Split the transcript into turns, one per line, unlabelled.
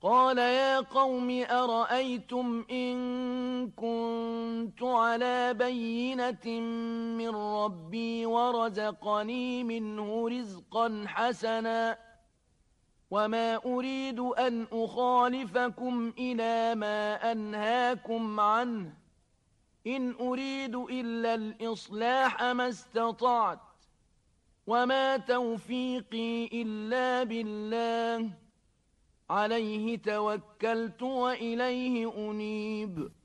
قال يا قوم أرأيتم إن كنت على بينة من ربي ورزقني منه رزقا حسنا وما أريد أن أخالفكم إلى ما أنهاكم عنه إن أريد إلا الإصلاح ما استطعت وما توفيقي إلا بالله عليه توكلت وإليه أنيب